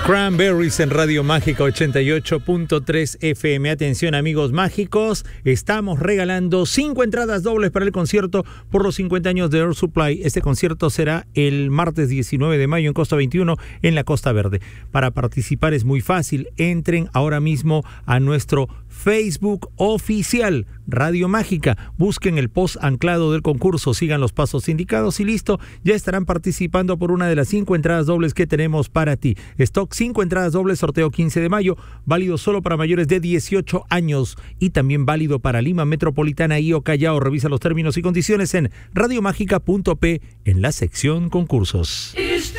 Cranberries en Radio Mágica 88.3 FM. Atención, amigos mágicos, estamos regalando 5 entradas dobles para el concierto por los 50 años de Air Supply. Este concierto será el martes 19 de mayo en Costa 21 en la Costa Verde. Para participar es muy fácil. Entren ahora mismo a nuestro Facebook oficial Radio Mágica, busquen el post anclado del concurso, sigan los pasos indicados y listo, ya estarán participando por una de las 5 entradas dobles que tenemos para ti. Stock 5 entradas dobles, sorteo 15 de mayo, válido solo para mayores de 18 años y también válido para Lima Metropolitana y Callao. Revisa los términos y condiciones en radiomágica.p en la sección concursos.